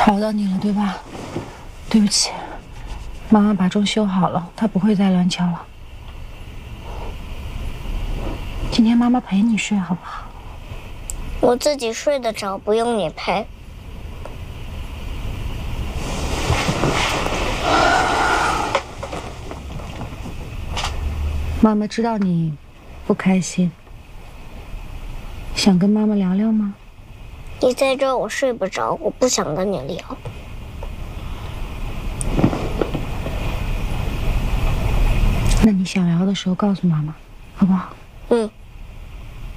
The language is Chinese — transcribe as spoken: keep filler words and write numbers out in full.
吵到你了，对吧？对不起，妈妈把钟修好了，她不会再乱敲了。今天妈妈陪你睡，好不好？ 我自己睡得着，不用你陪。 妈妈知道你不开心，想跟妈妈聊聊吗？ 你在这儿我睡不着，我不想跟你聊。 那你想聊的时候告诉妈妈，好不好？ 嗯。